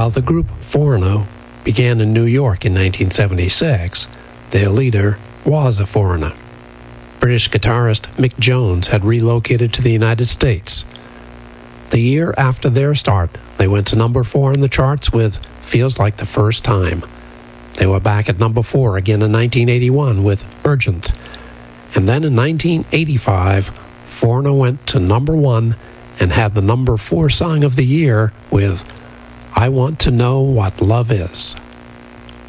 While the group Foreigner began in New York in 1976, their leader was a foreigner. British guitarist Mick Jones had relocated to the United States. The year after their start, they went to number 4 in the charts with Feels Like the First Time. They were back at number 4 again in 1981 with Urgent. And then in 1985, Foreigner went to number 1 and had the number 4 song of the year with I Want to Know What Love Is.